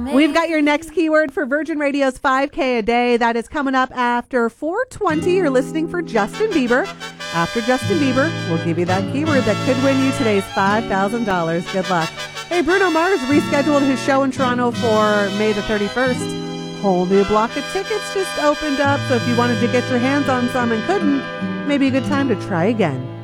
We've got your next keyword for Virgin Radio's 5K a day. That is coming up after 4:20. You're listening for Justin Bieber. After Justin Bieber, we'll give you that keyword that could win you today's $5,000. Good luck. Hey, Bruno Mars rescheduled his show in Toronto for May the 31st. Whole new block of tickets just opened up, so if you wanted to get your hands on some and couldn't, maybe a good time to try again.